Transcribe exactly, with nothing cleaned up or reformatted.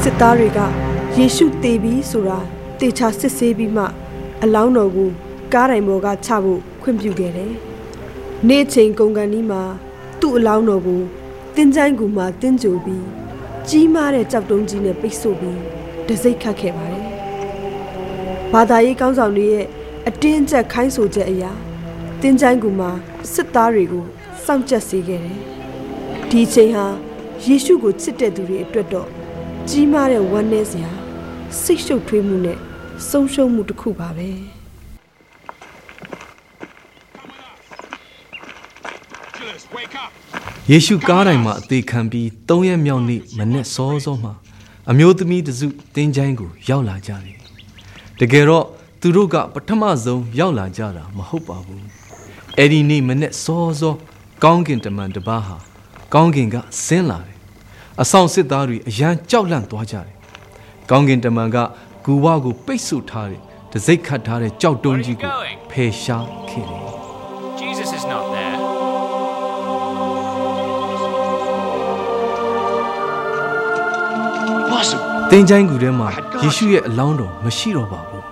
စစ်သားတွေကယေရှုသေပြီဆိုတာတေချာစစ်ဆေးပြီးမှအလောင်းတော်ကိုကားတိုင်ပေါ်ကချဖို့ခွင့်ပြုခဲ့တယ်။နေ့ချိန်ကုန်ကန်ဒီမှာသူ့အလောင်းတော်ကိုတင်းချိုင်းကူမှာတင်းကြိုပြီးကြီးမားတဲ့ကြောက်တုံးကြီးနဲ့ပိတ်ဆို့ပြီးတစိမ့်ခတ်ခဲ့ပါတယ်။ဘာသာရေးကောင်းဆောင်တွေရဲ့အတင်းအကျပ်ခိုင်းဆိုချက်အရာတင်းချိုင်းကူမှာစစ်သားတွေကိုစောင့်ကြပ်စေခဲ့တယ်။ဒီချိန်ဟာယေရှုကိုချစ်တဲ့သူတွေအတွက်တော့ကြီးမားတဲ့ဝမ်းနည်းစရာစိတ်ရှုပ်ထွေးမှုနဲ့ဆုံးရှုံးမှုတစ်ခုပါပဲယေရှုကားတိုင်မှာအသေးခံပြီးသုံးရက်မြောက်နေ့မနေ့စောစောမှာအမျိုးသမီးတစုတင်းချိုင်းကိုရောက်လာကြတယ်တကယ်တော့သူတို့ကပထမဆုံးရောက်လာကြတာမဟုတ်ပါဘူးအဲ့ဒီနေ့မနေ့စောစောကောင်းကင်တမန်တပါးဟာကောင်းကင်ကဆင်းလာတယ်အဆောင်စစ်သားတွေအရန်ကြောက်လန့်သွားကြတယ်ကောင်းကင်တမန်ကဂူဝါကိုပိတ်ဆို့ထားတယ်တစိမ့်ခတ်ထားတဲ့ကြောက်တုံးကြီးကိုဖယ်ရှားခဲ့တယ် Jesus is not there. တင်းချိုင်းကူထဲမှာယေရှုရဲ့အလောင်းတော်မရှိတော့ပါဘူး